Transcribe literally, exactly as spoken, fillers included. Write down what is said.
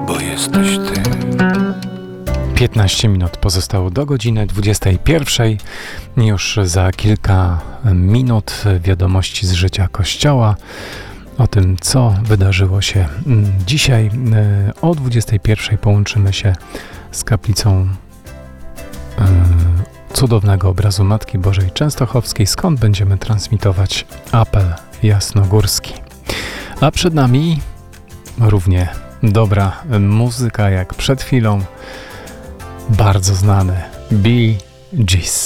bo jesteś ty. piętnaście minut pozostało do godziny dwudziestej pierwszej. Już za kilka minut wiadomości z życia Kościoła. O tym, co wydarzyło się dzisiaj. O dwudziestej pierwszej połączymy się z kaplicą cudownego obrazu Matki Bożej Częstochowskiej, skąd będziemy transmitować apel jasnogórski. A przed nami równie dobra muzyka jak przed chwilą, bardzo znany Bee Gees.